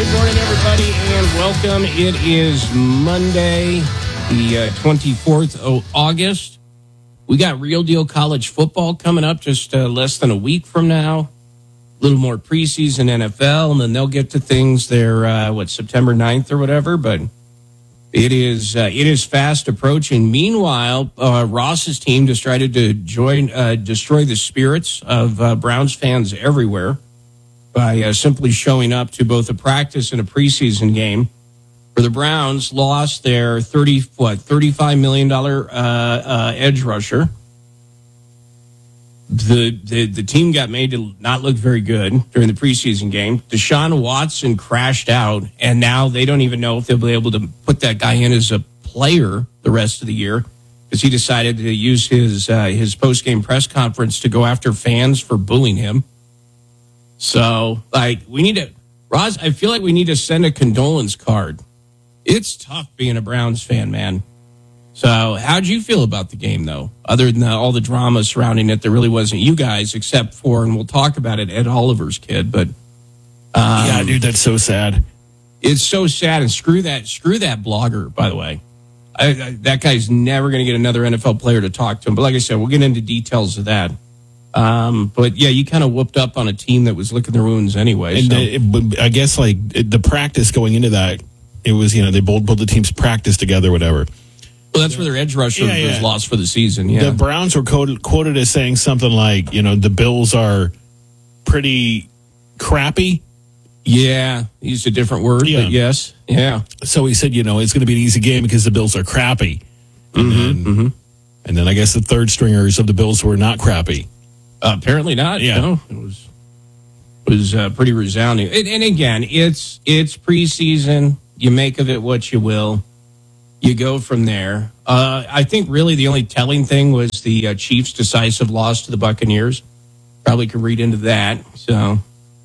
Good morning, everybody, and welcome. It is Monday, the 24th of August. We got Real Deal College football coming up just less than a week from now. A little more preseason NFL, and then they'll get to things there, September 9th or whatever, but it is fast approaching. Meanwhile, Ross's team decided to destroy the spirits of Browns fans everywhere by simply showing up to both a practice and a preseason game where the Browns lost their $35 million edge rusher. The team got made to not look very good during the preseason game. Deshaun Watson crashed out, and now they don't even know if they'll be able to put that guy in as a player the rest of the year because he decided to use his post-game press conference to go after fans for booing him. So, I feel like we need to send a condolence card. It's tough being a Browns fan, man. So, how'd you feel about the game, though? Other than all the drama surrounding it, there really wasn't you guys, except for, and we'll talk about it, Ed Oliver's kid. But yeah, dude, that's so sad. It's so sad, and screw that blogger, by the way. That guy's never going to get another NFL player to talk to him. But like I said, we'll get into details of that. But yeah, you kind of whooped up on a team that was licking their wounds anyway. And I guess the practice going into that, it was, they pulled the teams practice together, whatever. Well, that's where their edge rusher was lost for the season. Yeah. The Browns were quoted as saying something like, the Bills are pretty crappy. Yeah, he used a different word, but yes. Yeah. So he said, it's going to be an easy game because the Bills are crappy. And then I guess the third stringers of the Bills were not crappy. Apparently not. Yeah. No, it was pretty resounding. And again, it's preseason. You make of it what you will. You go from there. I think really the only telling thing was the Chiefs' decisive loss to the Buccaneers. Probably could read into that. So,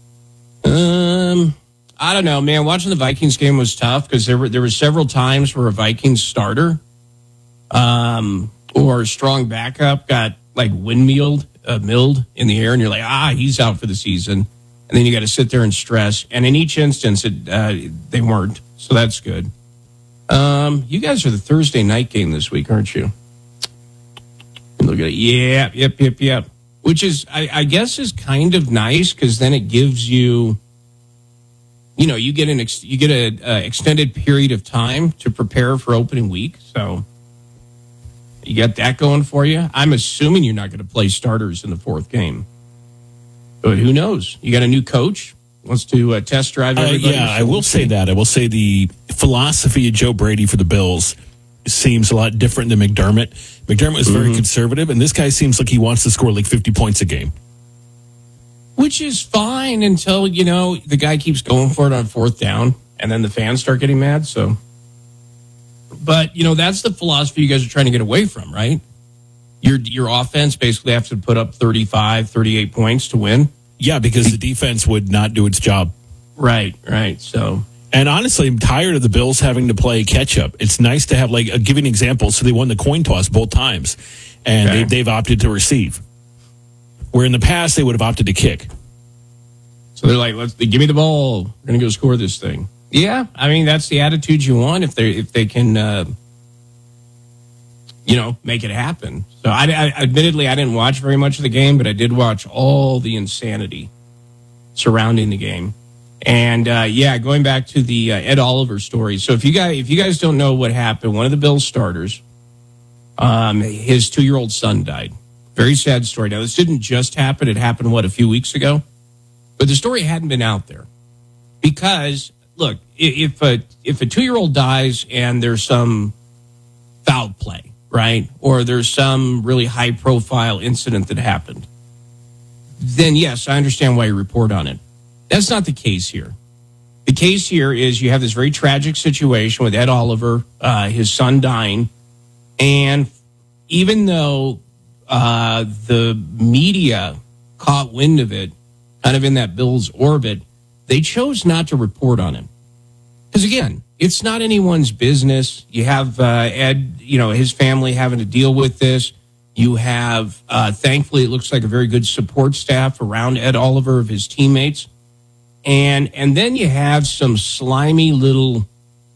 I don't know, man. Watching the Vikings game was tough because there were several times where a Vikings starter or a strong backup got milled in the air, and you're like, he's out for the season. And then you got to sit there and stress. And in each instance, they weren't. So that's good. You guys are the Thursday night game this week, aren't you? Look at it. Yep. Which is, I guess, is kind of nice because then it gives you, you get an extended period of time to prepare for opening week. So you got that going for you. I'm assuming you're not going to play starters in the fourth game, but who knows? You got a new coach. Wants to test drive everybody. I will say that. I will say the philosophy of Joe Brady for the Bills seems a lot different than McDermott. McDermott was very conservative, and this guy seems like he wants to score 50 points a game. Which is fine until, the guy keeps going for it on fourth down, and then the fans start getting mad. So, but, that's the philosophy you guys are trying to get away from, right? Your offense basically has to put up 35, 38 points to win. Yeah, because the defense would not do its job. Right. So, and honestly, I'm tired of the Bills having to play catch up. It's nice to have a giving example. So they won the coin toss both times, and they've opted to receive. Where in the past they would have opted to kick. So they're like, give me the ball. We're gonna go score this thing. Yeah, I mean that's the attitude you want if they can. Make it happen. So I admittedly, I didn't watch very much of the game, but I did watch all the insanity surrounding the game. And going back to the Ed Oliver story. So if you guys don't know what happened, one of the Bills starters, his 2-year-old son died. Very sad story. Now this didn't just happen; it happened a few weeks ago, but the story hadn't been out there because look, if a 2-year-old dies and there's some foul play, right? Or there's some really high-profile incident that happened, then yes, I understand why you report on it. That's not the case here. The case here is you have this very tragic situation with Ed Oliver, his son dying, and even though the media caught wind of it, kind of in that Bills orbit, they chose not to report on it. Because again, it's not anyone's business. You have Ed, his family having to deal with this. You have, thankfully, it looks like a very good support staff around Ed Oliver of his teammates. And then you have some slimy little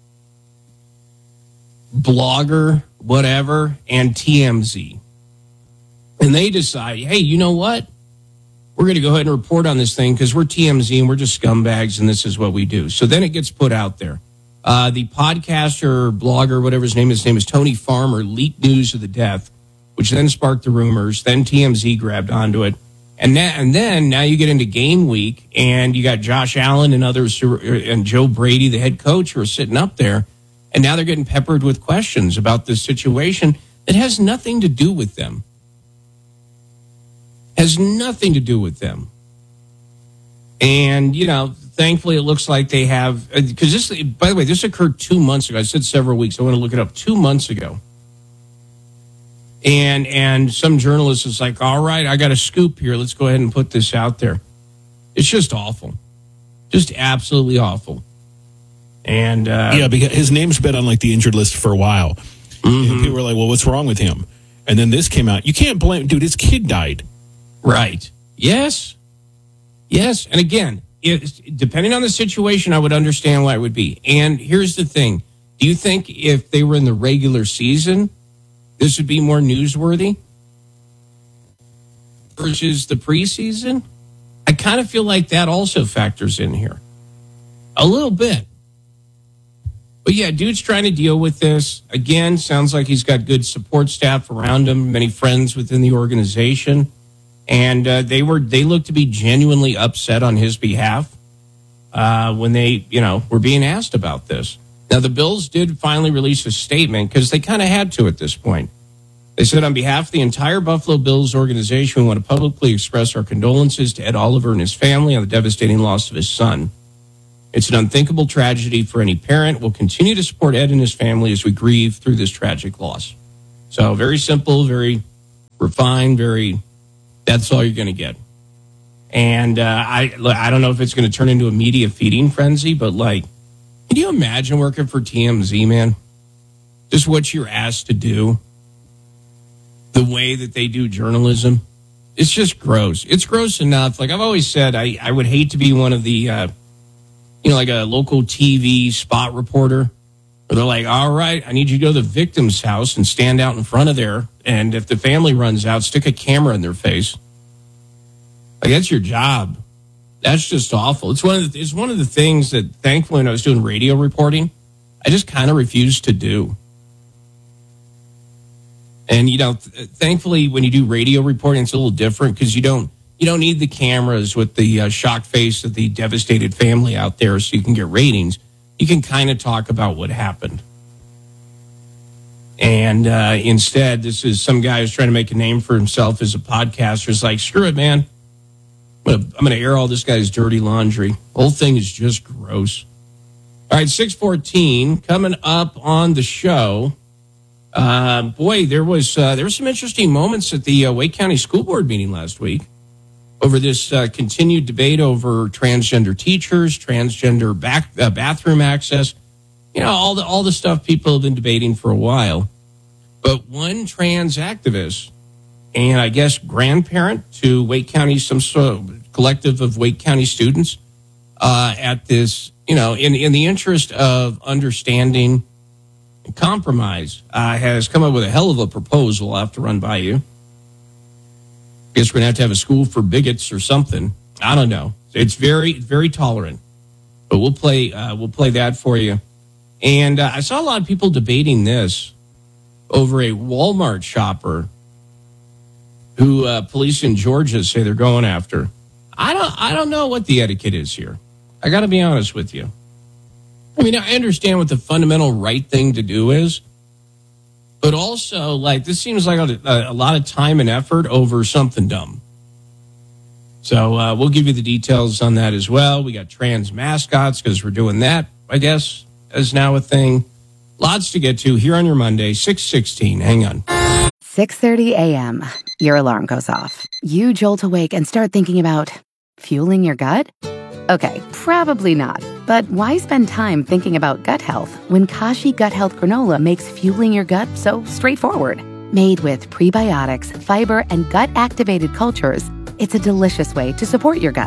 blogger, whatever, and TMZ. And they decide, hey, you know what? We're going to go ahead and report on this thing because we're TMZ and we're just scumbags and this is what we do. So then it gets put out there. The podcaster, blogger, whatever his name is Tony Farmer, leaked news of the death, which then sparked the rumors. Then TMZ grabbed onto it. And then now you get into game week and you got Josh Allen and others and Joe Brady, the head coach, who are sitting up there. And now they're getting peppered with questions about this situation that has nothing to do with them. Has nothing to do with them. And, thankfully it looks like they have, because this, by the way, this occurred 2 months ago. I said several weeks. I want to look it up. 2 months ago. And some journalist is like, all right, I got a scoop here. Let's go ahead and put this out there. It's just awful. Just absolutely awful. And because his name's been on like the injured list for a while. Mm-hmm. And people were like, well, what's wrong with him? And then this came out. You can't blame, dude, his kid died. Right. Yes. And again, depending on the situation, I would understand why it would be. And here's the thing. Do you think if they were in the regular season, this would be more newsworthy versus the preseason? I kind of feel like that also factors in here. A little bit. But yeah, dude's trying to deal with this. Again, sounds like he's got good support staff around him, many friends within the organization. And they looked to be genuinely upset on his behalf when they, were being asked about this. Now, the Bills did finally release a statement because they kind of had to at this point. They said, on behalf of the entire Buffalo Bills organization, we want to publicly express our condolences to Ed Oliver and his family on the devastating loss of his son. It's an unthinkable tragedy for any parent. We'll continue to support Ed and his family as we grieve through this tragic loss. So very simple, very refined, that's all you're going to get. And I don't know if it's going to turn into a media feeding frenzy, but can you imagine working for TMZ, man? Just what you're asked to do. The way that they do journalism. It's just gross. It's gross enough. Like I've always said, I would hate to be one of the, like a local TV spot reporter. Where they're like, all right, I need you to go to the victim's house and stand out in front of there. And if the family runs out, stick a camera in their face. Like, that's your job. That's just awful. It's one of the things that, thankfully, when I was doing radio reporting, I just kind of refused to do. And, thankfully, when you do radio reporting, it's a little different because you don't need the cameras with the shocked face of the devastated family out there so you can get ratings. You can kind of talk about what happened. And instead, this is some guy who's trying to make a name for himself as a podcaster. Is like, screw it, man. I'm going to air all this guy's dirty laundry. The whole thing is just gross. All right, 6:14 coming up on the show. There was some interesting moments at the Wake County School Board meeting last week over this continued debate over transgender teachers, transgender bathroom access. All the stuff people have been debating for a while. But one trans activist and I guess grandparent to Wake County, some sort of collective of Wake County students at this, in the interest of understanding and compromise, has come up with a hell of a proposal I'll have to run by you. I guess we're going to have a school for bigots or something. I don't know. It's very, very tolerant. But we'll play that for you. And I saw a lot of people debating this over a Walmart shopper who police in Georgia say they're going after. I don't know what the etiquette is here. I got to be honest with you. I mean, I understand what the fundamental right thing to do is, but also, this seems like a lot of time and effort over something dumb. So we'll give you the details on that as well. We got trans mascots because we're doing that, I guess, as now a thing. Lots to get to here on your Monday, 6:16. Hang on. 6:30 a.m. Your alarm goes off. You jolt awake and start thinking about fueling your gut? Okay, probably not. But why spend time thinking about gut health when Kashi Gut Health Granola makes fueling your gut so straightforward? Made with prebiotics, fiber, and gut-activated cultures, it's a delicious way to support your gut.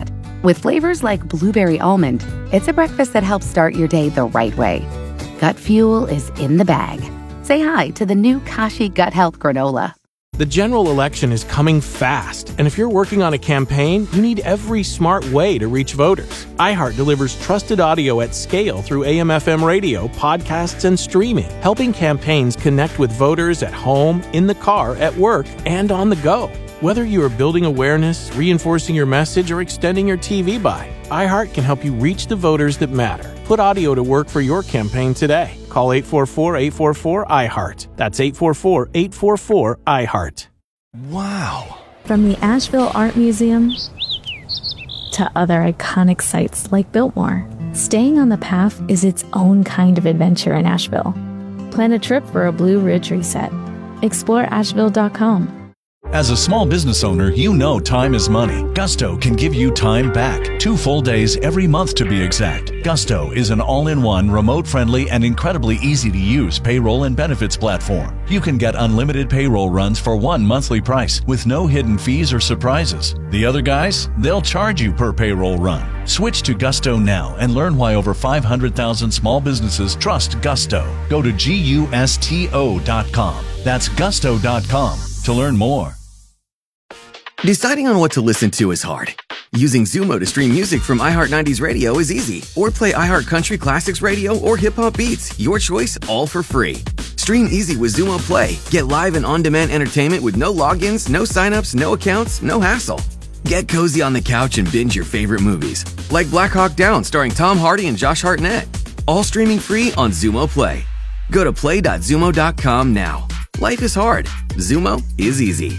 With flavors like blueberry almond, it's a breakfast that helps start your day the right way. Gut Fuel is in the bag. Say hi to the new Kashi Gut Health Granola. The general election is coming fast, and if you're working on a campaign, you need every smart way to reach voters. iHeart delivers trusted audio at scale through AM/FM radio, podcasts, and streaming, helping campaigns connect with voters at home, in the car, at work, and on the go. Whether you are building awareness, reinforcing your message, or extending your TV buy, iHeart can help you reach the voters that matter. Put audio to work for your campaign today. Call 844-844-iHeart. That's 844-844-iHeart. Wow. From the Asheville Art Museum to other iconic sites like Biltmore, staying on the path is its own kind of adventure in Asheville. Plan a trip for a Blue Ridge reset. Explore Asheville.com. As a small business owner, you know time is money. Gusto can give you time back. 2 full days every month to be exact. Gusto is an all-in-one, remote-friendly, and incredibly easy-to-use payroll and benefits platform. You can get unlimited payroll runs for one monthly price with no hidden fees or surprises. The other guys, they'll charge you per payroll run. Switch to Gusto now and learn why over 500,000 small businesses trust Gusto. Go to GUSTO.com. That's Gusto.com to learn more. Deciding on what to listen to is hard. Using Zumo to stream music from iHeart 90s Radio is easy. Or play iHeart Country Classics Radio or Hip Hop Beats. Your choice, all for free. Stream easy with Zumo Play. Get live and on-demand entertainment with no logins, no signups, no accounts, no hassle. Get cozy on the couch and binge your favorite movies. Like Black Hawk Down starring Tom Hardy and Josh Hartnett. All streaming free on Zumo Play. Go to play.zumo.com now. Life is hard. Zumo is easy.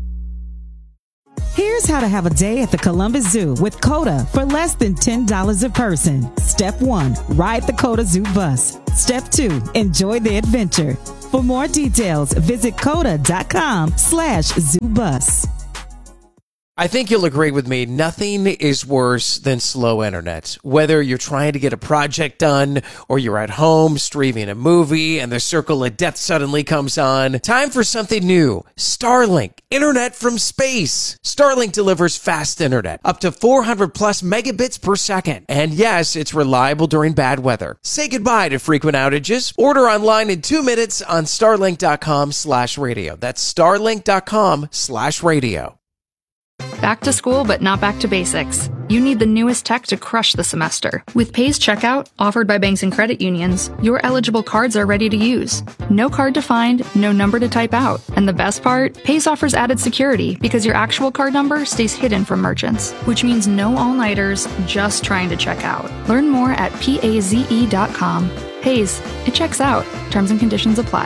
Here's how to have a day at the Columbus Zoo with COTA for less than $10 a person. Step 1, ride the COTA Zoo bus. Step 2, enjoy the adventure. For more details, visit COTA.com/zoobus. I think you'll agree with me, nothing is worse than slow internet. Whether you're trying to get a project done or you're at home streaming a movie and the circle of death suddenly comes on, time for something new. Starlink, internet from space. Starlink delivers fast internet, up to 400 plus megabits per second. And yes, it's reliable during bad weather. Say goodbye to frequent outages. Order online in 2 minutes on starlink.com/radio. That's starlink.com/radio. Back to school, but not back to basics. You need the newest tech to crush the semester. With Pays Checkout, offered by banks and credit unions, your eligible cards are ready to use. No card to find, no number to type out. And the best part? Pays offers added security because your actual card number stays hidden from merchants, which means no all-nighters just trying to check out. Learn more at PAZE.com. Pays, it checks out. Terms and conditions apply.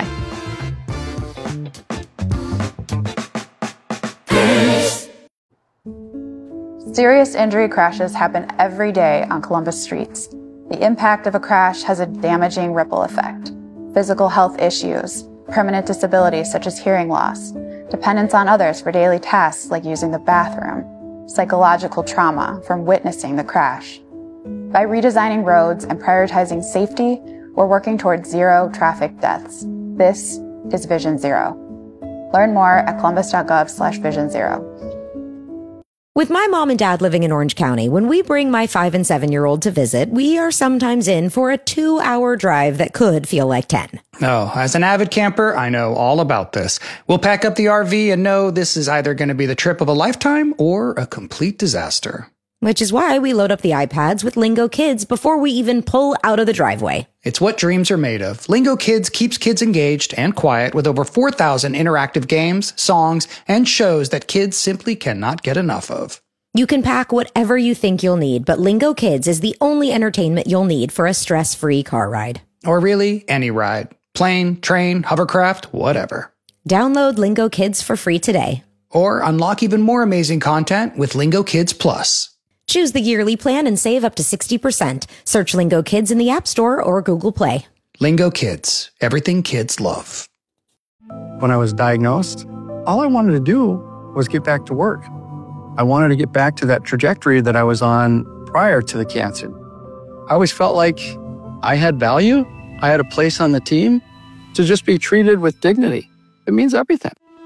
Serious injury crashes happen every day on Columbus streets. The impact of a crash has a damaging ripple effect. Physical health issues, permanent disabilities such as hearing loss, dependence on others for daily tasks like using the bathroom, psychological trauma from witnessing the crash. By redesigning roads and prioritizing safety, we're working towards zero traffic deaths. This is Vision Zero. Learn more at columbus.gov/Vision Zero. With my mom and dad living in Orange County, when we bring my 5 and 7-year-old to visit, we are sometimes in for a 2-hour drive that could feel like 10. Oh, as an avid camper, I know all about this. We'll pack up the RV and know this is either going to be the trip of a lifetime or a complete disaster. Which is why we load up the iPads with Lingo Kids before we even pull out of the driveway. It's what dreams are made of. Lingo Kids keeps kids engaged and quiet with over 4,000 interactive games, songs, and shows that kids simply cannot get enough of. You can pack whatever you think you'll need, but Lingo Kids is the only entertainment you'll need for a stress-free car ride. Or really, any ride. Plane, train, hovercraft, whatever. Download Lingo Kids for free today. Or unlock even more amazing content with Lingo Kids Plus. Choose the yearly plan and save up to 60%. Search Lingo Kids in the App Store or Google Play. Lingo Kids. Everything kids love. When I was diagnosed, all I wanted to do was get back to work. I wanted to get back to that trajectory that I was on prior to the cancer. I always felt like I had value. I had a place on the team. To just be treated with dignity, it means everything.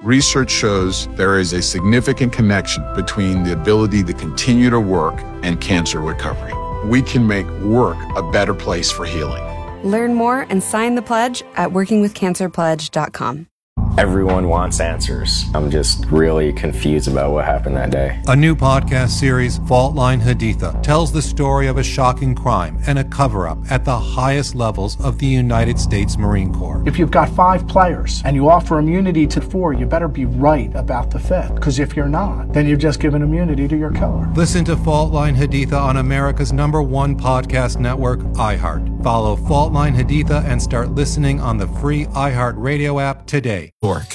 research shows there is a significant connection between the ability to continue to work and cancer recovery. We can make work a better place for healing. Learn more and sign the pledge at workingwithcancerpledge.com. Everyone wants answers. I'm just really confused about what happened that day. A new podcast series, Fault Line Haditha, tells the story of a shocking crime and a cover-up at the highest levels of the United States Marine Corps. If you've got 5 players and you offer immunity to 4, you better be right about the 5th. Because if you're not, then you've just given immunity to your killer. Listen to Fault Line Haditha on America's #1 podcast network, iHeart. Follow Fault Line Haditha and start listening on the free iHeart Radio app today.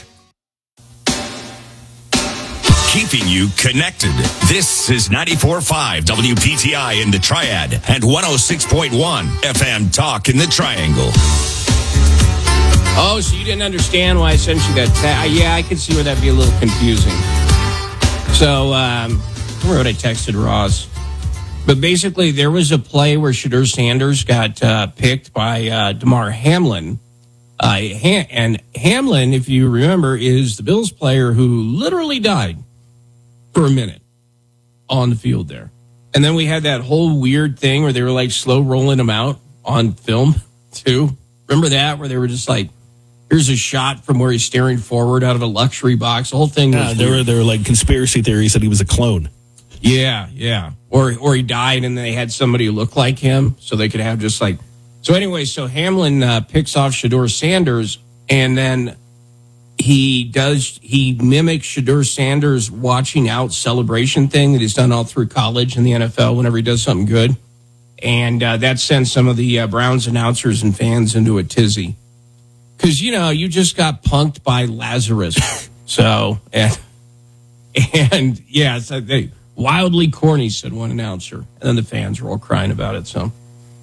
Keeping you connected. This is 94.5 WPTI in the Triad and 106.1 FM Talk in the Triangle. Oh, so you didn't understand why I sent you that? Yeah, I can see where that'd be a little confusing. So, I remember what I texted Ross. But basically, there was a play where Shedeur Sanders got picked by Damar Hamlin. And Hamlin, if you remember, is the Bills player who literally died for a minute on the field there. And then we had that whole weird thing where they were like slow rolling him out on film too. Remember that, where they were just like, here's a shot from where he's staring forward out of a luxury box. The whole thing was there were like conspiracy theories that he was a clone. Yeah. Or he died and they had somebody who looked like him so they could have just like. So anyway, so Hamlin picks off Shedeur Sanders, and then he mimics Shedeur Sanders' watching out celebration thing that he's done all through college and the NFL whenever he does something good. And that sends some of the Browns announcers and fans into a tizzy. Because, you just got punked by Lazarus. So, and yeah, so they wildly corny, said one announcer. And then the fans were all crying about it, so.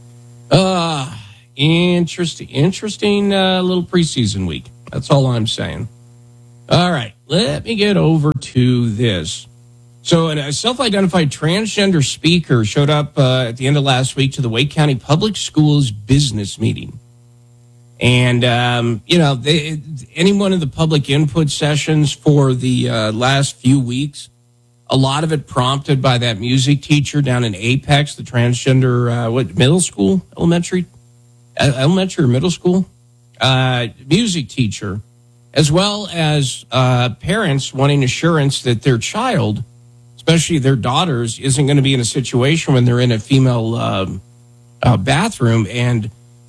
Interesting little preseason week. That's all I'm saying. All right, let me get over to this. So a self-identified transgender speaker showed up at the end of last week to the Wake County Public Schools business meeting. And, any one of the public input sessions for the last few weeks, a lot of it prompted by that music teacher down in Apex, the transgender, elementary or middle school, music teacher, as well as parents wanting assurance that their child, especially their daughters, isn't going to be in a situation when they're in a female bathroom and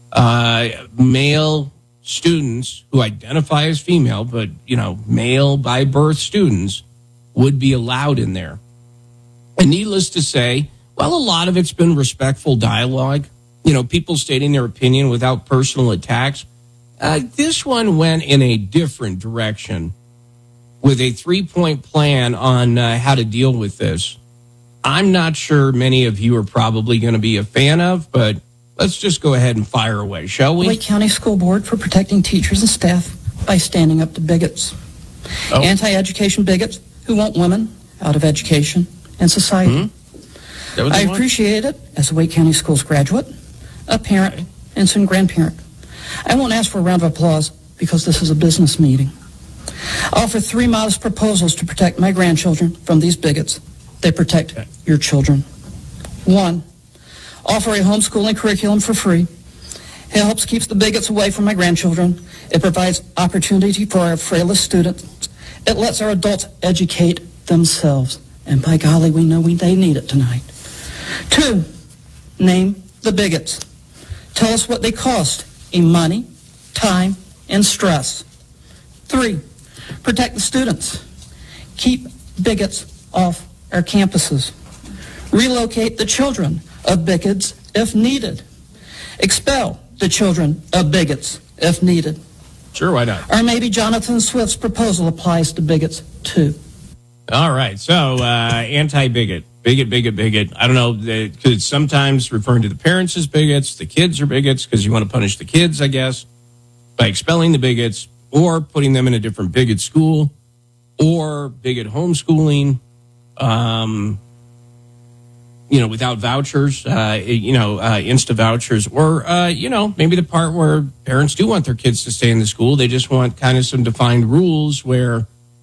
male students who identify as female, but, male by birth students would be allowed in there. And needless to say, a lot of it's been respectful dialogue, people stating their opinion without personal attacks. This one went in a different direction with a 3-point plan on how to deal with this. I'm not sure many of you are probably going to be a fan of, but let's just go ahead and fire away, shall we? Wake County School Board for protecting teachers and staff by standing up to bigots. Anti-education bigots who want women out of education and society. I appreciate it as a Wake County Schools graduate, a parent, and some grandparent. I won't ask for a round of applause because this is a business meeting. I offer 3 modest proposals to protect my grandchildren from these bigots. They protect your children. 1, offer a homeschooling curriculum for free. It helps keep the bigots away from my grandchildren. It provides opportunity for our frailest students. It lets our adults educate themselves. And by golly, we know they need it tonight. 2, name the bigots. Tell us what they cost in money, time, and stress. 3, protect the students. Keep bigots off our campuses. Relocate the children of bigots if needed. Expel the children of bigots if needed. Sure, why not? Or maybe Jonathan Swift's proposal applies to bigots too. All right, so anti-bigot. Bigot. I don't know, because sometimes referring to the parents as bigots, the kids are bigots because you want to punish the kids, I guess, by expelling the bigots or putting them in a different bigot school or bigot homeschooling, without vouchers, Insta vouchers, or, maybe the part where parents do want their kids to stay in the school. They just want kind of some defined rules where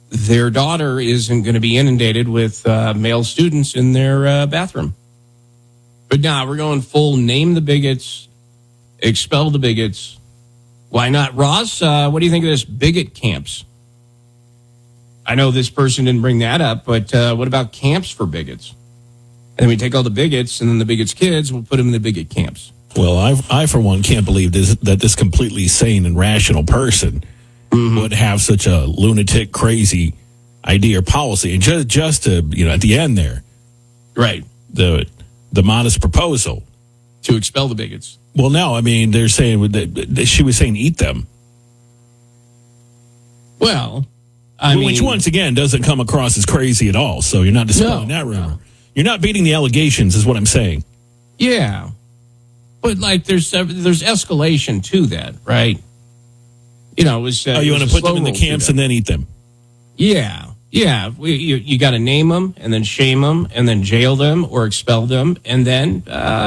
their daughter isn't going to be inundated with male students in their bathroom. But now we're going full name the bigots, expel the bigots. Why not? Ross, what do you think of this bigot camps? I know this person didn't bring that up, but what about camps for bigots? And then we take all the bigots and then the bigots' kids, we'll put them in the bigot camps. Well, I for one, can't believe that this completely sane and rational person would have such a lunatic, crazy idea or policy. And just to, at the end there. Right. The modest proposal. To expel the bigots. Well, no, I mean, they're saying that she was saying eat them. Well, which once again doesn't come across as crazy at all. So you're not dispelling that rumor. No. You're not beating the allegations, is what I'm saying. Yeah, but there's escalation to that, right? It was. You want to put them in the camps and then eat them? Yeah. You got to name them and then shame them and then jail them or expel them and then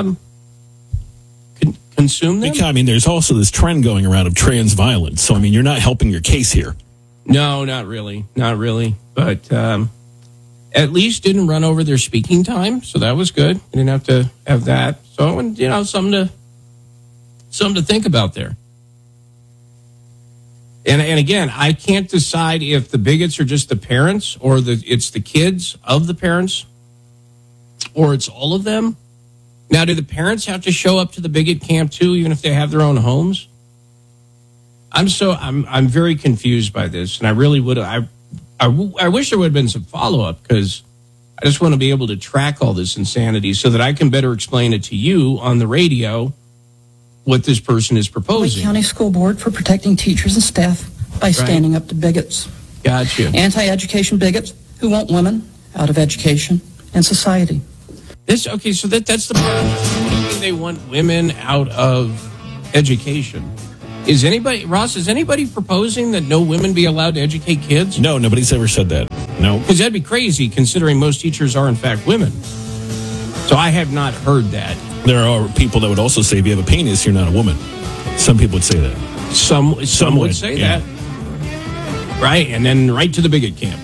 consume them. I mean, there's also this trend going around of trans violence. So, I mean, you're not helping your case here. No, not really. But at least didn't run over their speaking time, so that was good. You didn't have to have that. So, something to think about there. And again, I can't decide if the bigots are just the parents or it's the kids of the parents or it's all of them. Now, do the parents have to show up to the bigot camp too, even if they have their own homes? I'm very confused by this, and I really would. I wish there would have been some follow up because I just want to be able to track all this insanity so that I can better explain it to you on the radio. What this person is proposing. The County School Board for protecting teachers and staff by standing up to bigots. Gotcha. Anti-education bigots who want women out of education and society. So that's the problem. They want women out of education. Is anybody proposing that no women be allowed to educate kids? No, nobody's ever said that. No. Because that'd be crazy considering most teachers are in fact women. So I have not heard that. There are people that would also say if you have a penis, you're not a woman. Some people would say that. Some would say that. Right, and then right to the bigot camp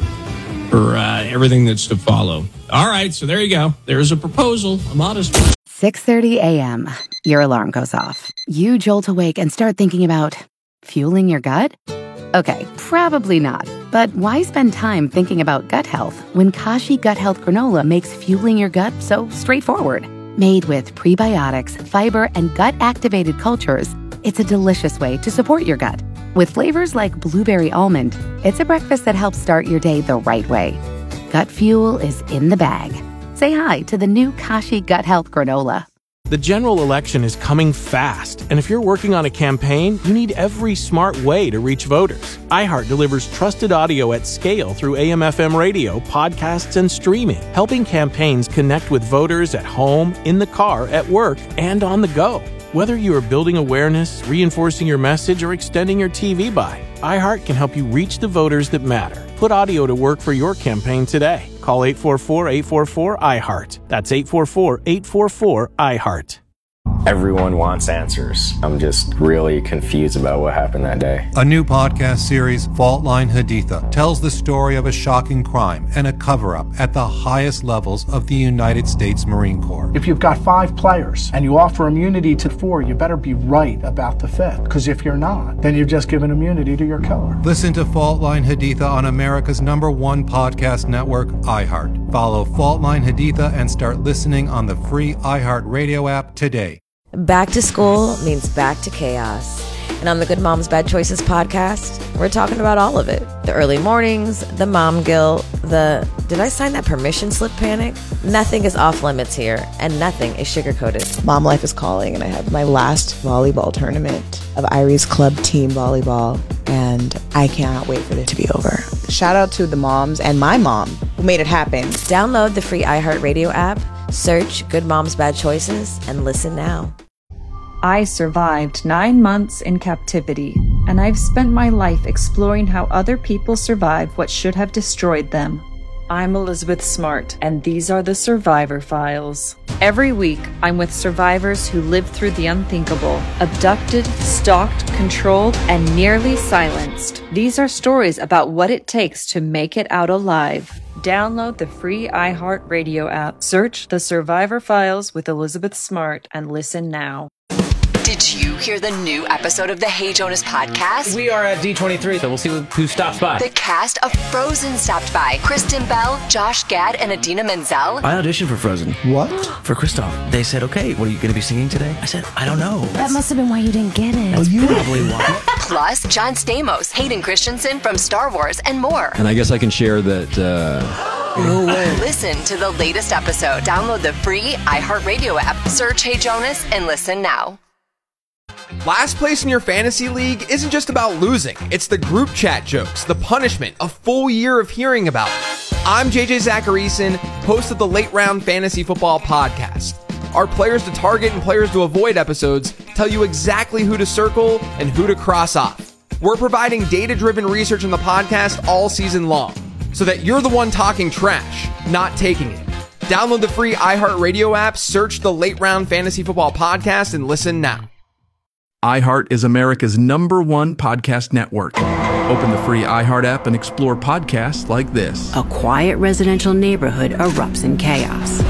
for everything that's to follow. All right, so there you go. There's a proposal, a modest one. 6:30 a.m. Your alarm goes off. You jolt awake and start thinking about fueling your gut? Okay, probably not. But why spend time thinking about gut health when Kashi Gut Health Granola makes fueling your gut so straightforward? Made with prebiotics, fiber, and gut-activated cultures, it's a delicious way to support your gut. With flavors like blueberry almond, it's a breakfast that helps start your day the right way. Gut fuel is in the bag. Say hi to the new Kashi Gut Health Granola. The general election is coming fast, and if you're working on a campaign, you need every smart way to reach voters. iHeart delivers trusted audio at scale through AM/FM radio, podcasts, and streaming, helping campaigns connect with voters at home, in the car, at work, and on the go. Whether you are building awareness, reinforcing your message, or extending your TV buy, iHeart can help you reach the voters that matter. Put audio to work for your campaign today. Call 844-844-iHeart. That's 844-844-iHeart. Everyone wants answers. I'm just really confused about what happened that day. A new podcast series, Fault Line Haditha, tells the story of a shocking crime and a cover-up at the highest levels of the United States Marine Corps. If you've got 5 players and you offer immunity to 4, you better be right about the 5th. Because if you're not, then you've just given immunity to your killer. Listen to Fault Line Haditha on America's #1 podcast network, iHeart. Follow Fault Line Haditha and start listening on the free iHeart Radio app today. Back to school means back to chaos. And on the Good Moms Bad Choices podcast, we're talking about all of it. The early mornings, the mom guilt, did I sign that permission slip panic? Nothing is off limits here, and nothing is sugar-coated. Mom life is calling, and I have my last volleyball tournament of Irie's club team volleyball, and I cannot wait for it to be over. Shout out to the moms and my mom who made it happen. Download the free iHeartRadio app, search Good Moms Bad Choices, and listen now. I survived 9 months in captivity, and I've spent my life exploring how other people survive what should have destroyed them. I'm Elizabeth Smart, and these are the Survivor Files. Every week, I'm with survivors who lived through the unthinkable, abducted, stalked, controlled, and nearly silenced. These are stories about what it takes to make it out alive. Download the free iHeartRadio app, search The Survivor Files with Elizabeth Smart, and listen now. Did you hear the new episode of the Hey Jonas podcast? We are at D23, so we'll see who stops by. The cast of Frozen stopped by. Kristen Bell, Josh Gad, and Idina Menzel. I auditioned for Frozen. What? For Kristoff. They said, okay, what are you going to be singing today? I said, I don't know. That must have been why you didn't get it. That's probably why. Plus, John Stamos, Hayden Christensen from Star Wars, and more. And I guess I can share that... No way. Listen to the latest episode. Download the free iHeartRadio app. Search Hey Jonas and listen now. Last place in your fantasy league isn't just about losing. It's the group chat jokes, the punishment, a full year of hearing about it. I'm JJ Zacharyson, host of the Late Round Fantasy Football Podcast. Our players to target and players to avoid episodes tell you exactly who to circle and who to cross off. We're providing data-driven research on the podcast all season long, so that you're the one talking trash, not taking it. Download the free iHeartRadio app, search the Late Round Fantasy Football Podcast, and listen now. iHeart is America's #1 podcast network. Open the free iHeart app and explore podcasts like this. A quiet residential neighborhood erupts in chaos.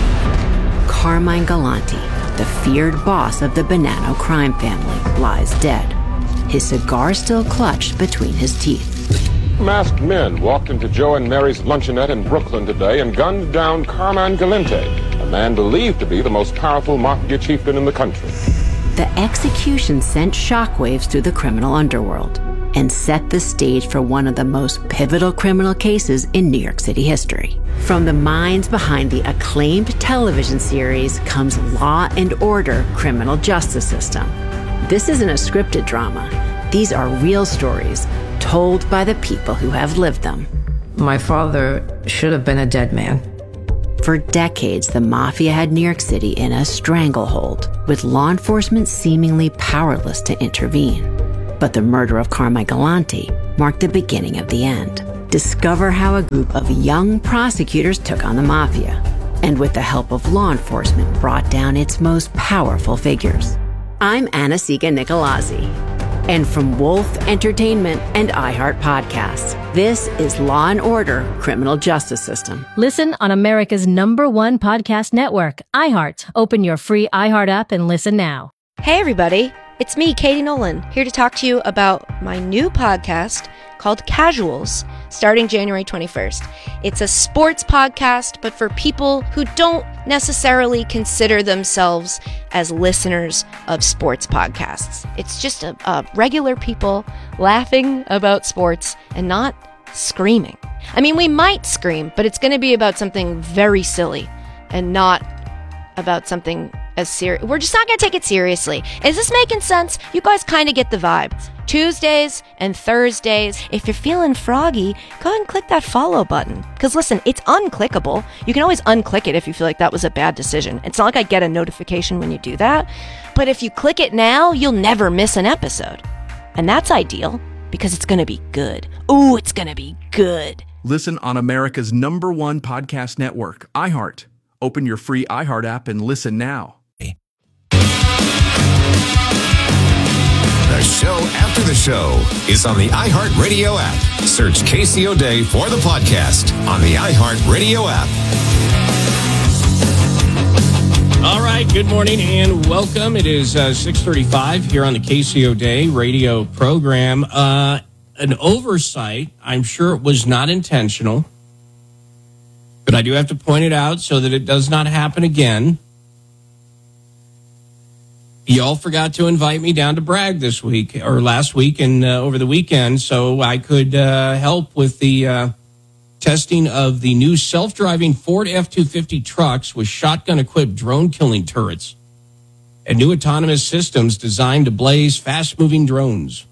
Carmine Galante, the feared boss of the Bonanno crime family, lies dead, his cigar still clutched between his teeth. Masked men walked into Joe and Mary's luncheonette in Brooklyn today and gunned down Carmine Galante, a man believed to be the most powerful mafia chieftain in the country. The execution sent shockwaves through the criminal underworld and set the stage for one of the most pivotal criminal cases in New York City history. From the minds behind the acclaimed television series comes Law and Order: Criminal Justice System. This isn't a scripted drama. These are real stories told by the people who have lived them. My father should have been a dead man. For decades, the mafia had New York City in a stranglehold, with law enforcement seemingly powerless to intervene. But the murder of Carmine Galante marked the beginning of the end. Discover how a group of young prosecutors took on the mafia, and with the help of law enforcement, brought down its most powerful figures. I'm Anna-Sigga Nicolazzi. And from Wolf Entertainment and iHeart Podcasts, this is Law and Order: Criminal Justice System. Listen on America's #1 podcast network, iHeart. Open your free iHeart app and listen now. Hey, everybody. It's me, Katie Nolan, here to talk to you about my new podcast called Casuals, starting January 21st. It's a sports podcast, but for people who don't necessarily consider themselves as listeners of sports podcasts. It's just a regular people laughing about sports and not screaming. I mean, we might scream, but it's going to be about something very silly and not about something as serious. We're just not going to take it seriously. Is this making sense? You guys kind of get the vibe. Tuesdays and Thursdays. If you're feeling froggy, go ahead and click that follow button. Because listen, it's unclickable. You can always unclick it if you feel like that was a bad decision. It's not like I get a notification when you do that. But if you click it now, you'll never miss an episode. And that's ideal because it's going to be good. Ooh, it's going to be good. Listen on America's #1 podcast network, iHeart. Open your free iHeart app and listen now. The show after the show is on the iHeartRadio app. Search Casey O'Day for the podcast on the iHeartRadio app. All right, good morning and welcome. It is 6:35 here on the Casey O'Day radio program. An oversight. I'm sure it was not intentional, but I do have to point it out so that it does not happen again. Y'all forgot to invite me down to Bragg this week or last week and over the weekend so I could help with the testing of the new self-driving Ford F-250 trucks with shotgun-equipped drone-killing turrets and new autonomous systems designed to blaze fast-moving drones.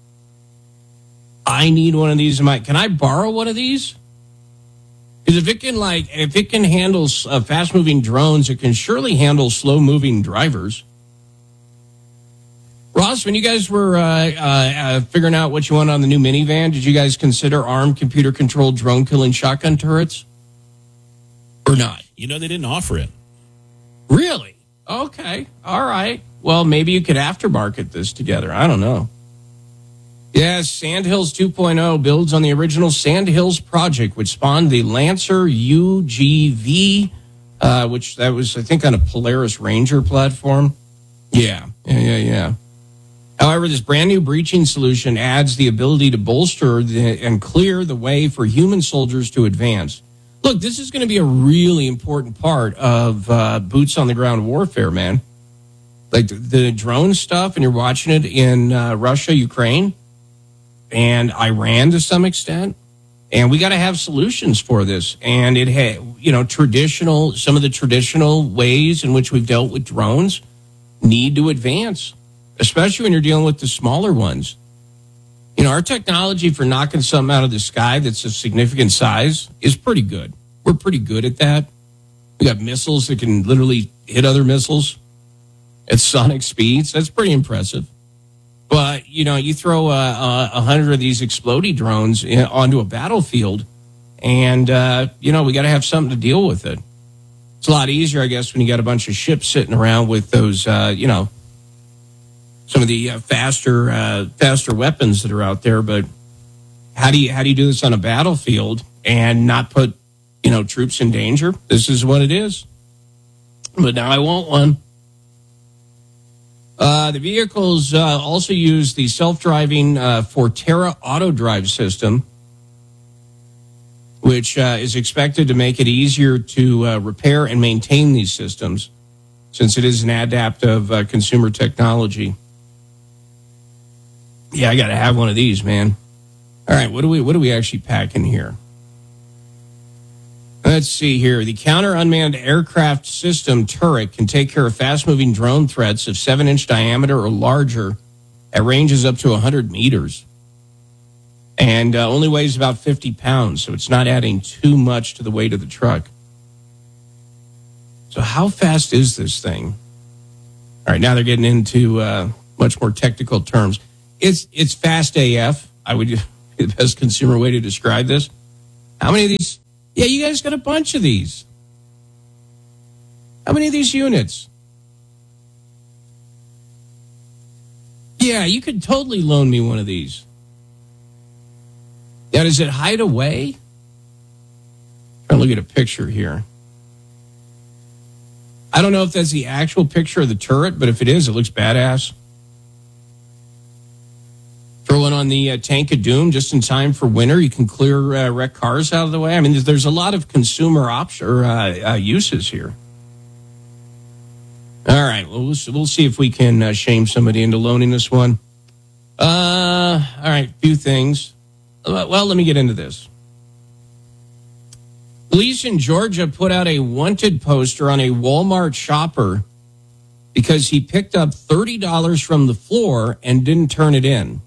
I need one of these in my... Can I borrow one of these? Because if it can handle fast-moving drones, it can surely handle slow-moving drivers. Ross, when you guys were figuring out what you want on the new minivan, did you guys consider armed computer-controlled drone-killing shotgun turrets? Or not? They didn't offer it. Really? Okay. All right. Well, maybe you could aftermarket this together. I don't know. Yes, Sandhills 2.0 builds on the original Sandhills project, which spawned the Lancer UGV, which that was, I think, on a Polaris Ranger platform. Yeah. However, this brand new breaching solution adds the ability to bolster and clear the way for human soldiers to advance. Look, this is going to be a really important part of boots on the ground warfare, man. Like the drone stuff, and you're watching it in Russia, Ukraine, and Iran to some extent. And we got to have solutions for this. And it had, some of the traditional ways in which we've dealt with drones need to advance, especially when you're dealing with the smaller ones. Our technology for knocking something out of the sky that's of significant size is pretty good. We're pretty good at that. We got missiles that can literally hit other missiles at sonic speeds. That's pretty impressive. But, you throw 100 of these exploding drones onto a battlefield, and, we got to have something to deal with it. It's a lot easier, I guess, when you got a bunch of ships sitting around with those, some of the faster weapons that are out there. But how do you do this on a battlefield and not put, troops in danger? This is what it is. But now I want one. The vehicles also use the self-driving Forterra auto drive system, which is expected to make it easier to repair and maintain these systems, since it is an adaptive consumer technology. Yeah, I got to have one of these, man. All right, what do we actually pack in here? Let's see here. The Counter Unmanned Aircraft System turret can take care of fast-moving drone threats of 7-inch diameter or larger at ranges up to 100 meters. And only weighs about 50 pounds, so it's not adding too much to the weight of the truck. So how fast is this thing? All right, now they're getting into much more technical terms. It's fast AF. I would be the best consumer way to describe this. How many of these? Yeah, you guys got a bunch of these. How many of these units? Yeah, you could totally loan me one of these. Now, does it hide away? I'm trying to look at a picture here. I don't know if that's the actual picture of the turret, but if it is, it looks badass. Throw it on the Tank of Doom just in time for winter. You can clear wrecked cars out of the way. I mean, there's a lot of consumer uses here. All right, well, we'll see if we can shame somebody into loaning this one. All right, few things. Well, let me get into this. Police in Georgia put out a wanted poster on a Walmart shopper because he picked up $30 from the floor and didn't turn it in.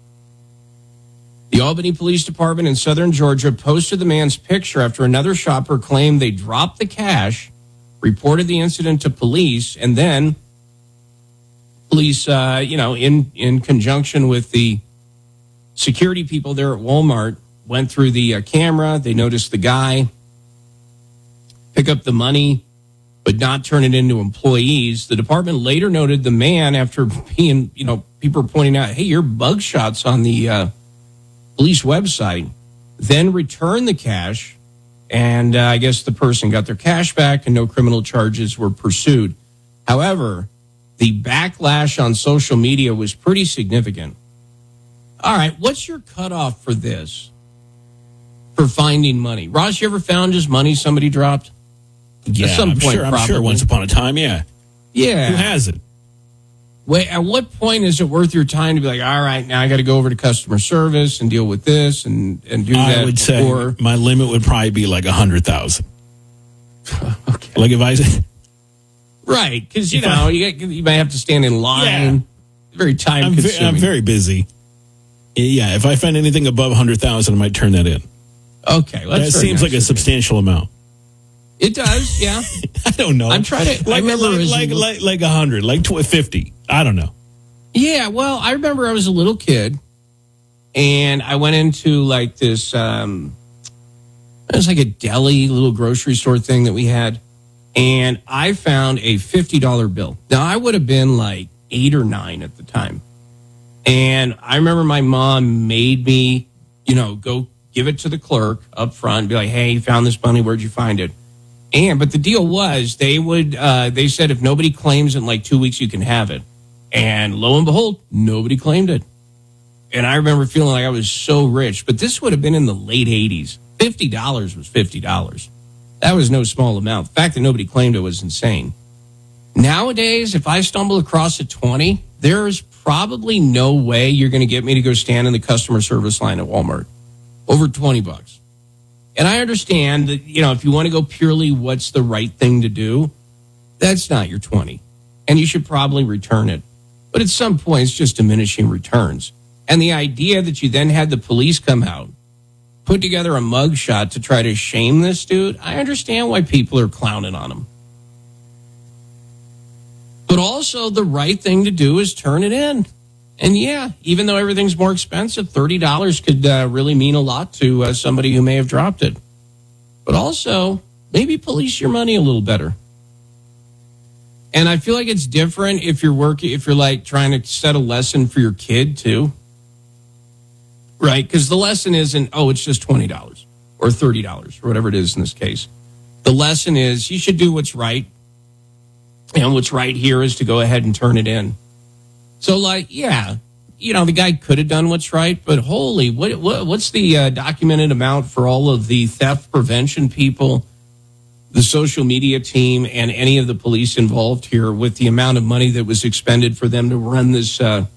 The Albany Police Department in southern Georgia posted the man's picture after another shopper claimed they dropped the cash, reported the incident to police, and then police, in conjunction with the security people there at Walmart, went through the camera. They noticed the guy pick up the money, but not turn it into employees. The department later noted the man, after being, people were pointing out, hey, your bug shots on the police website, then returned the cash, and I guess the person got their cash back and no criminal charges were pursued. However, the backlash on social media was pretty significant. All right, what's your cutoff for this? For finding money? Ross, you ever found just money somebody dropped? Yeah, at some point, I'm sure once upon a time, yeah. Yeah. Who hasn't? Wait, at what point is it worth your time to be like, all right, now I got to go over to customer service and deal with this and do that? I would say my limit would probably be like 100,000. Okay. Like if I say, right, because you might have to stand in line. Yeah. Very time consuming. I'm very busy. Yeah, if I find anything above 100,000, I might turn that in. Okay, well, that seems like a substantial amount. It does, yeah. I don't know. I'm trying to. Like 100, like 50. I don't know. Yeah, well, I remember I was a little kid, and I went into like this It was like a deli, little grocery store thing that we had. And I found a $50 bill. Now, I would have been like 8 or 9 at the time. And I remember my mom made me, go give it to the clerk up front, be like, hey, you found this money. Where'd you find it? But the deal was they said if nobody claims in like 2 weeks, you can have it. And lo and behold, nobody claimed it. And I remember feeling like I was so rich. But this would have been in the late 80s. $50 was $50. That was no small amount. The fact that nobody claimed it was insane. Nowadays, if I stumble across a 20, there's probably no way you're going to get me to go stand in the customer service line at Walmart. Over $20. And I understand that, if you want to go purely what's the right thing to do, that's not your 20. And you should probably return it. But at some point, it's just diminishing returns. And the idea that you then had the police come out, put together a mugshot to try to shame this dude, I understand why people are clowning on him. But also, the right thing to do is turn it in. And yeah, even though everything's more expensive, $30 could really mean a lot to somebody who may have dropped it. But also, maybe police your money a little better. And I feel like it's different if you're like trying to set a lesson for your kid too. Right? Because the lesson isn't, it's just $20 or $30 or whatever it is in this case. The lesson is you should do what's right. And what's right here is to go ahead and turn it in. So, the guy could have done what's right, but holy, what's the documented amount for all of the theft prevention people, the social media team, and any of the police involved here with the amount of money that was expended for them to run this,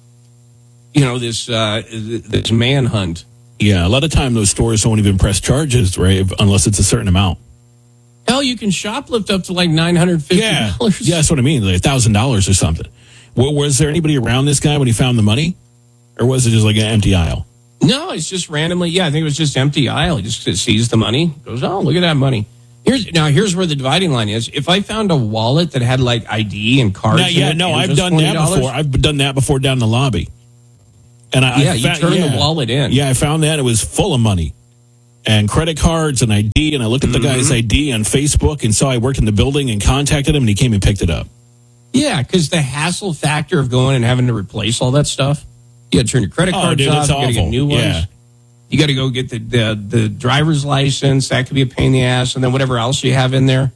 this manhunt? Yeah, a lot of time those stores don't even press charges, right, unless it's a certain amount. Hell, you can shoplift up to like $950. Yeah, that's what I mean, like $1,000 or something. Was there anybody around this guy when he found the money? Or was it just like an empty aisle? No, it's just randomly. Yeah, I think it was just empty aisle. He just sees the money, goes, oh, look at that money. Here's where the dividing line is. If I found a wallet that had like ID and cards I've done that before. I've done that before down in the lobby. And you turn the wallet in. Yeah, I found that. It was full of money. And credit cards and ID, and I looked at the guy's ID on Facebook and saw I worked in the building and contacted him, and he came and picked it up. Yeah, because the hassle factor of going and having to replace all that stuff, you got to turn your credit cards off, you got to get new ones. Yeah. You got to go get the driver's license. That could be a pain in the ass, and then whatever else you have in there.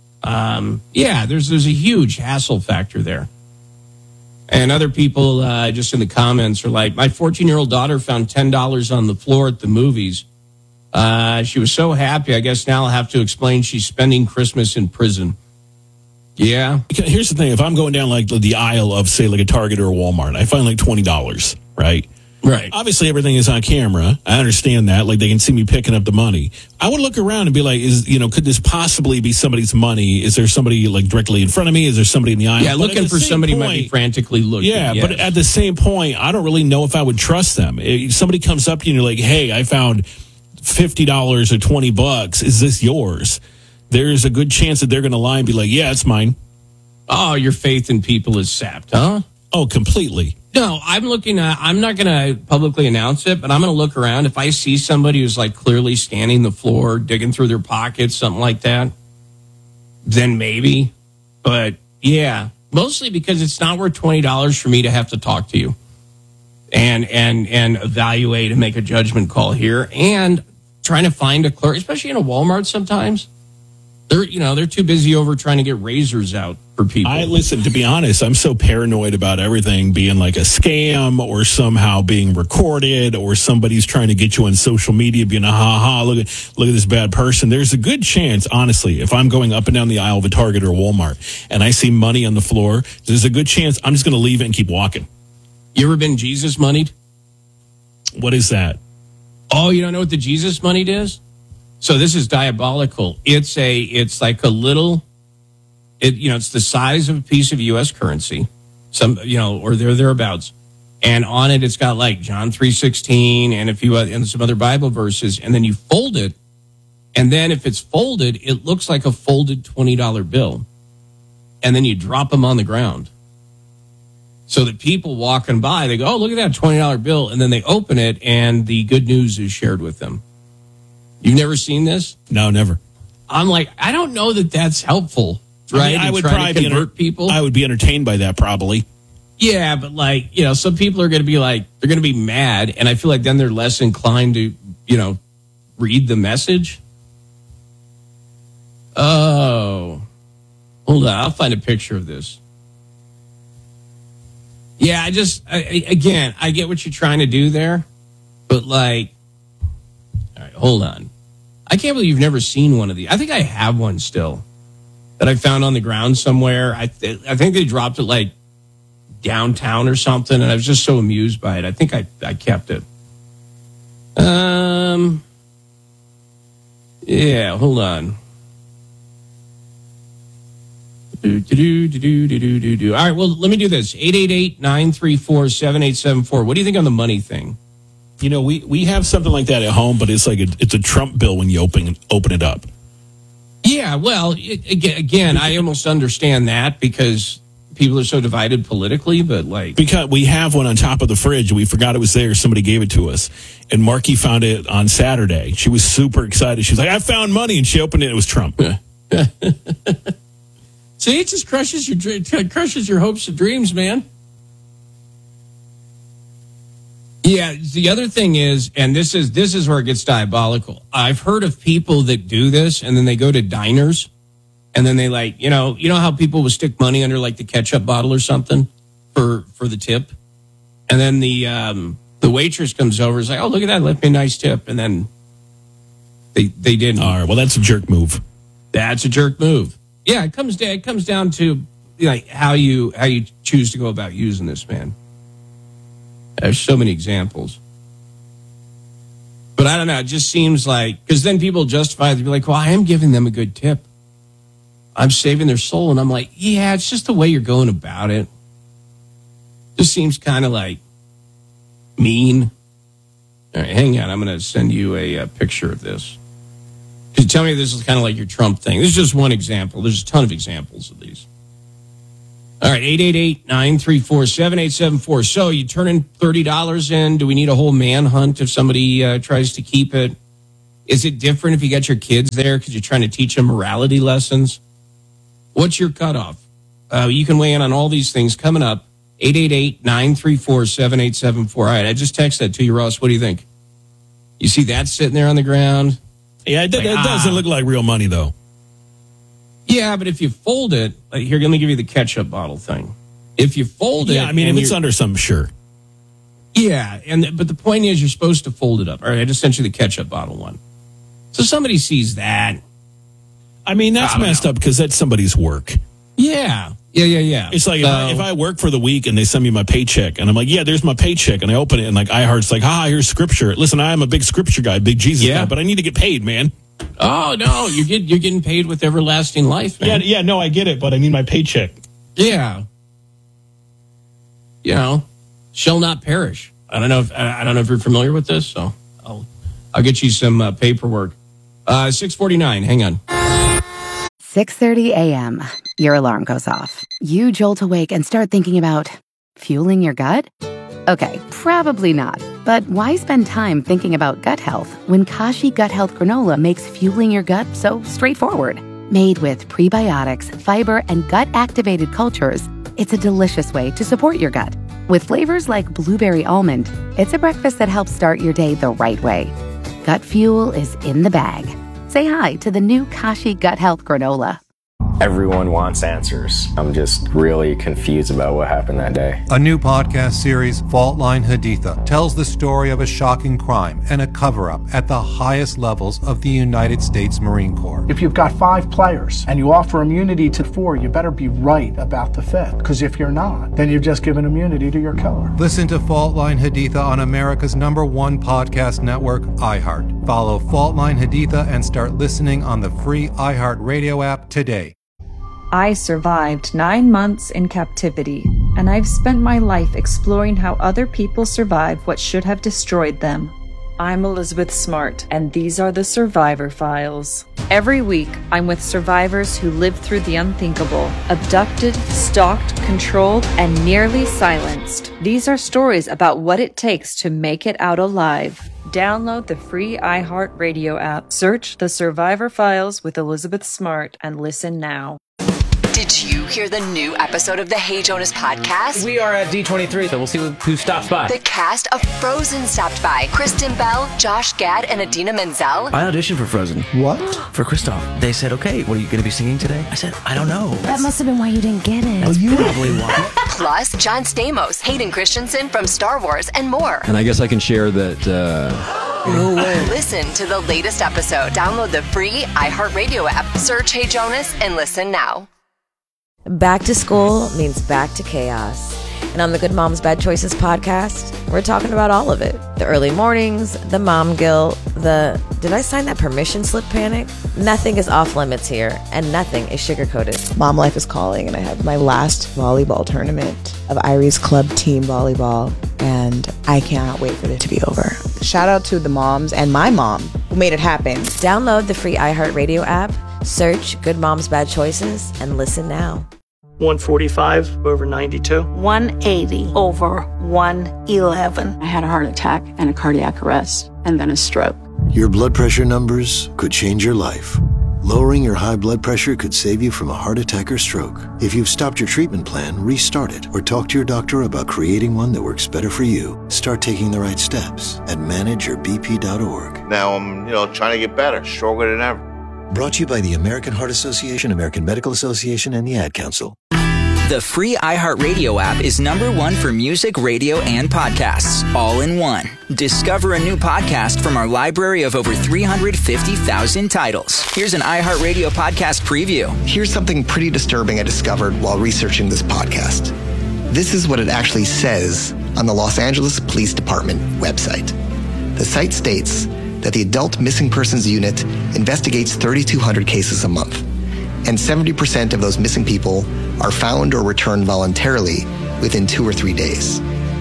There's a huge hassle factor there. And other people just in the comments are like, my 14-year-old daughter found $10 on the floor at the movies. She was so happy. I guess now I'll have to explain she's spending Christmas in prison. Yeah. Here's the thing. If I'm going down like the aisle of, say, like a Target or a Walmart, I find like $20, right? Right. Obviously, everything is on camera. I understand that. Like, they can see me picking up the money. I would look around and be like, could this possibly be somebody's money? Is there somebody like directly in front of me? Is there somebody in the aisle? Yeah, looking for somebody might be frantically looking. Yeah, yes. But at the same point, I don't really know if I would trust them. If somebody comes up to you and you're like, hey, I found $50 or $20. Is this yours? There's a good chance that they're going to lie and be like, yeah, it's mine. Oh, your faith in people is sapped, huh? Oh, completely. No, I'm not going to publicly announce it, but I'm going to look around. If I see somebody who's like clearly scanning the floor, digging through their pockets, something like that, then maybe. But yeah, mostly because it's not worth $20 for me to have to talk to you and evaluate and make a judgment call here, and trying to find a clerk, especially in a Walmart sometimes. They're too busy over trying to get razors out for people. To be honest, I'm so paranoid about everything being like a scam or somehow being recorded, or somebody's trying to get you on social media being look at this bad person. There's a good chance, honestly, if I'm going up and down the aisle of a Target or a Walmart and I see money on the floor, there's a good chance I'm just going to leave it and keep walking. You ever been Jesus moneyed? What is that? Oh, you don't know what the Jesus moneyed is? So this is diabolical. It's like a little, it's the size of a piece of U.S. currency, or thereabouts. And on it, it's got like John 3:16 and some other Bible verses. And then you fold it. And then if it's folded, it looks like a folded $20 bill. And then you drop them on the ground. So that people walking by, they go, oh, look at that $20 bill. And then they open it and the good news is shared with them. You've never seen this? No, never. I'm like, I don't know that that's helpful, right? I would try to convert people. I would be entertained by that, probably. Yeah, but like, some people are going to be like, they're going to be mad, and I feel like then they're less inclined to, read the message. Oh, hold on, I'll find a picture of this. Yeah, I get what you're trying to do there, but like, all right, hold on. I can't believe you've never seen one of these. I think I have one still that I found on the ground somewhere. I think they dropped it like downtown or something, and I was just so amused by it. I think I kept it. Yeah, hold on. All right, well, let me do this. 888-934-7874. What do you think on the money thing? We have something like that at home, but it's like it's a Trump bill when you open it up. Yeah, well, again, I almost understand that because people are so divided politically, but like... Because we have one on top of the fridge. We forgot it was there. Somebody gave it to us. And Marky found it on Saturday. She was super excited. She was like, I found money. And she opened it. It was Trump. See, it just crushes your hopes and dreams, man. Yeah, the other thing is, and this is where it gets diabolical. I've heard of people that do this, and then they go to diners, and then they like, you know how people will stick money under like the ketchup bottle or something for the tip, and then the waitress comes over and is like, oh, look at that, left me a nice tip, and then they didn't. All right, well, that's a jerk move. That's a jerk move. Yeah, it comes down to how you choose to go about using this, man. There's so many examples. But I don't know. It just seems like, because then people justify it. They'll be like, well, I am giving them a good tip. I'm saving their soul. And I'm like, yeah, it's just the way you're going about it. Just seems kind of like mean. All right, hang on. I'm going to send you a picture of this. Could you tell me this is kind of like your Trump thing? This is just one example. There's a ton of examples of these. All right, 888-934-7874. So you turn in $30 in. Do we need a whole manhunt if somebody tries to keep it? Is it different if you got your kids there because you're trying to teach them morality lessons? What's your cutoff? You can weigh in on all these things coming up. 888-934-7874. All right, I just texted that to you, Ross. What do you think? You see that sitting there on the ground? Yeah, it doesn't look like real money, though. Yeah, but if you fold it, like here, let me give you the ketchup bottle thing. If you fold it... Yeah, I mean, if it's under some, sure. Yeah, but the point is you're supposed to fold it up. All right, I just sent you the ketchup bottle one. So somebody sees that. I mean, that's messed up because that's somebody's work. Yeah. It's like if I work for the week and they send me my paycheck and I'm like, yeah, there's my paycheck. And I open it and like iHeart's like, here's scripture. Listen, I am a big scripture guy, big Jesus guy, but I need to get paid, man. Oh, no, you're getting paid with everlasting life, man. Yeah, no, I get it, but I need my paycheck. Yeah. Shall not perish. I don't know if you're familiar with this, so I'll get you some paperwork. 6:49, hang on. 6:30 a.m. Your alarm goes off. You jolt awake and start thinking about fueling your gut? Okay, probably not. But why spend time thinking about gut health when Kashi Gut Health Granola makes fueling your gut so straightforward? Made with prebiotics, fiber, and gut-activated cultures, it's a delicious way to support your gut. With flavors like blueberry almond, it's a breakfast that helps start your day the right way. Gut fuel is in the bag. Say hi to the new Kashi Gut Health Granola. Everyone wants answers. I'm just really confused about what happened that day. A new podcast series, Fault Line Haditha, tells the story of a shocking crime and a cover-up at the highest levels of the United States Marine Corps. If you've got 5 players and you offer immunity to 4, you better be right about the 5th. Because if you're not, then you've just given immunity to your killer. Listen to Fault Line Haditha on America's #1 podcast network, iHeart. Follow Fault Line Haditha and start listening on the free iHeart Radio app today. I survived 9 months in captivity, and I've spent my life exploring how other people survive what should have destroyed them. I'm Elizabeth Smart, and these are the Survivor Files. Every week, I'm with survivors who lived through the unthinkable, abducted, stalked, controlled, and nearly silenced. These are stories about what it takes to make it out alive. Download the free iHeartRadio app, search The Survivor Files with Elizabeth Smart, and listen now. Did you hear the new episode of the Hey Jonas podcast? We are at D23, so we'll see who stops by. The cast of Frozen stopped by. Kristen Bell, Josh Gad, and Idina Menzel. I auditioned for Frozen. What? For Kristoff. They said, okay, what are you going to be singing today? I said, I don't know. That must have been why you didn't get it. That's probably why. Plus, John Stamos, Hayden Christensen from Star Wars, and more. And I guess I can share that... No way. Listen to the latest episode. Download the free iHeartRadio app. Search Hey Jonas and listen now. Back to school means back to chaos. And on the Good Moms Bad Choices podcast, we're talking about all of it. The early mornings, the mom guilt, the did I sign that permission slip panic? Nothing is off limits here, and nothing is sugar-coated. Mom life is calling, and I have my last volleyball tournament of Iris Club team volleyball, and I cannot wait for it to be over. Shout out to the moms and my mom who made it happen. Download the free iHeartRadio app, search Good Moms Bad Choices, and listen now. 145 over 92. 180 over 111. I had a heart attack and a cardiac arrest, and then a stroke. Your blood pressure numbers could change your life. Lowering your high blood pressure could save you from a heart attack or stroke. If you've stopped your treatment plan, restart it or talk to your doctor about creating one that works better for you. Start taking the right steps at manageyourbp.org. Now I'm, trying to get better, stronger than ever. Brought to you by the American Heart Association, American Medical Association, and the Ad Council. The free iHeartRadio app is #1 for music, radio, and podcasts, all in one. Discover a new podcast from our library of over 350,000 titles. Here's an iHeartRadio podcast preview. Here's something pretty disturbing I discovered while researching this podcast. This is what it actually says on the Los Angeles Police Department website. The site states that the Adult Missing Persons Unit investigates 3,200 cases a month, and 70% of those missing people are found or returned voluntarily within 2 or 3 days.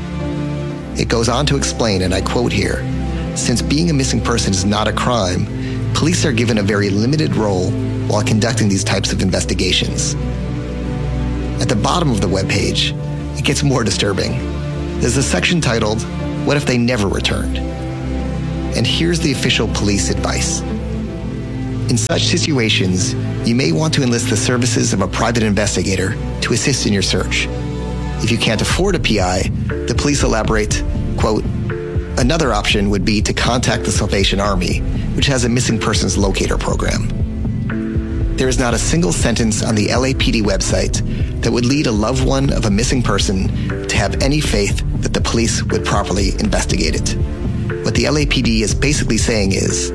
It goes on to explain, and I quote here, since being a missing person is not a crime, police are given a very limited role while conducting these types of investigations. At the bottom of the webpage, it gets more disturbing. There's a section titled, What If They Never Returned? And here's the official police advice. In such situations, you may want to enlist the services of a private investigator to assist in your search. If you can't afford a PI, the police elaborate, quote, another option would be to contact the Salvation Army, which has a missing persons locator program. There is not a single sentence on the LAPD website that would lead a loved one of a missing person to have any faith that the police would properly investigate it. What the LAPD is basically saying is,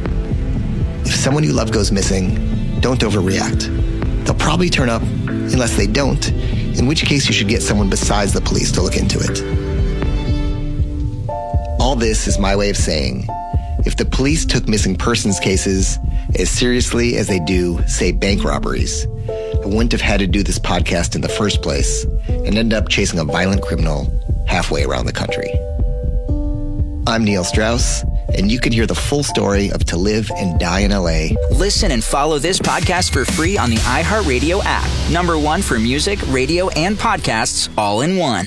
if someone you love goes missing, don't overreact. They'll probably turn up unless they don't, in which case you should get someone besides the police to look into it. All this is my way of saying, if the police took missing persons cases as seriously as they do, say, bank robberies, I wouldn't have had to do this podcast in the first place and end up chasing a violent criminal halfway around the country. I'm Neil Strauss, and you can hear the full story of To Live and Die in LA. Listen and follow this podcast for free on the iHeartRadio app. #1 for music, radio, and podcasts, all in one.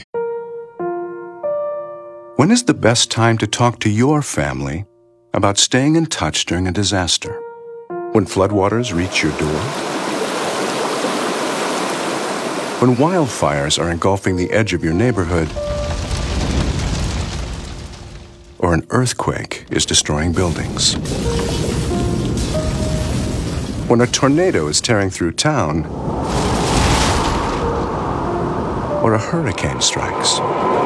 When is the best time to talk to your family about staying in touch during a disaster? When floodwaters reach your door? When wildfires are engulfing the edge of your neighborhood? Or an earthquake is destroying buildings? When a tornado is tearing through town? Or a hurricane strikes?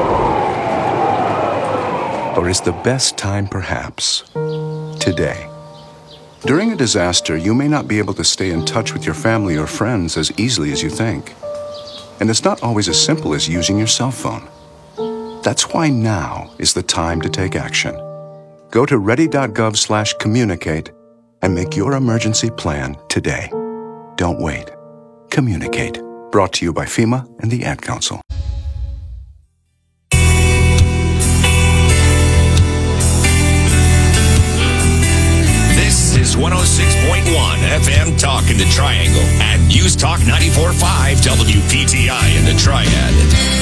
Or is the best time perhaps today? During a disaster, you may not be able to stay in touch with your family or friends as easily as you think. And it's not always as simple as using your cell phone. That's why now is the time to take action. Go to ready.gov/communicate and make your emergency plan today. Don't wait. Communicate. Brought to you by FEMA and the Ad Council. the Triangle and News Talk 94.5 WPTI in the Triad.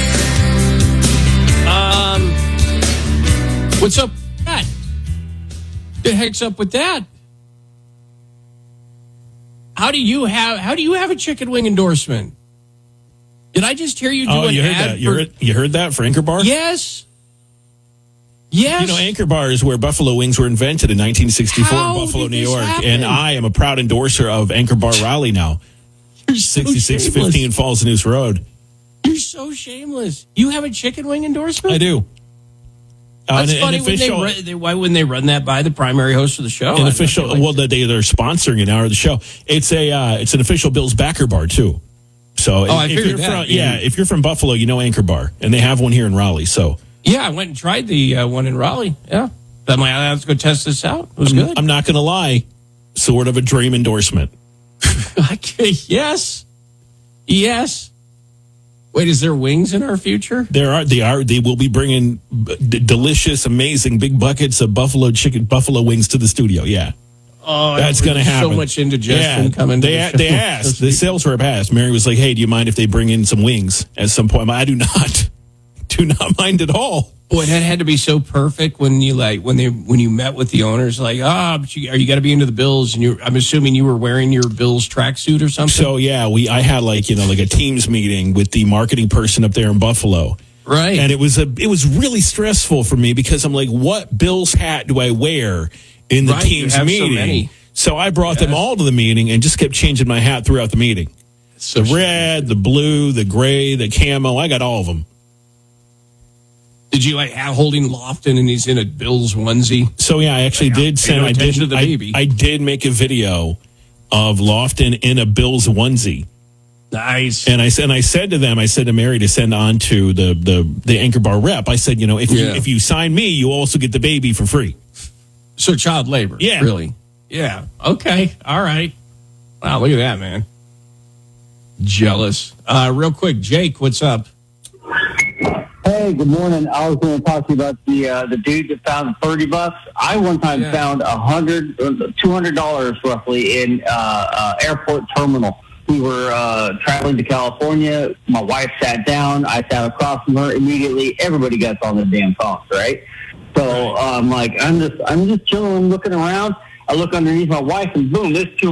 What's up with that? The heck's up with that? How do you have a chicken wing endorsement? Did I just hear you do an you heard ad? that? You heard that for Anchor Bar? Yes. Anchor Bar is where buffalo wings were invented in 1964 in Buffalo, New York. Happen? And I am a proud endorser of Anchor Bar Raleigh now. You're so 6615 Falls News Road. You're so shameless. You have a chicken wing endorsement? I do. That's funny. Why wouldn't they run that by the primary host of the show? They're sponsoring it now, or the show. It's an official Bill's Backer Bar too. So I figured that. If you're from Buffalo, you know Anchor Bar, and they have one here in Raleigh. So yeah, I went and tried the one in Raleigh. Yeah, I'm like, let's go test this out. It was good. I'm not going to lie, sort of a dream endorsement. Yes. Wait, is there wings in our future? They will be bringing delicious, amazing big buckets of buffalo wings to the studio. Yeah. Oh, that's going to happen. So much indigestion coming. They asked. The sales rep asked. Mary was like, "Hey, do you mind if they bring in some wings at some point?" I do not mind at all. Boy, that had to be so perfect when you met with the owners. Like, but you got to be into the Bills, and I'm assuming you were wearing your Bills tracksuit or something. So yeah, I had like a Teams meeting with the marketing person up there in Buffalo. Right. And it was really stressful for me because I'm like, what Bills hat do I wear in the Teams meeting? So I brought them all to the meeting and just kept changing my hat throughout the meeting. So the red, the blue, the gray, the camo, I got all of them. Did you holding Lofton and he's in a Bills onesie? So yeah, I actually did send. I did make a video of Lofton in a Bills onesie. Nice. And I said to Mary to send on to the Anchor Bar rep. I said, if you sign me, you also get the baby for free. So child labor. Yeah. Really? Yeah. Okay. All right. Wow, look at that, man. Jealous. Real quick, Jake, what's up? Hey, good morning. I was going to talk to you about the dude that found $30. I one time found $200 roughly in airport terminal. We were traveling to California. My wife sat down. I sat across from her. Immediately, everybody gets on the damn phones, right? So I'm just chilling, looking around. I look underneath my wife, and boom, this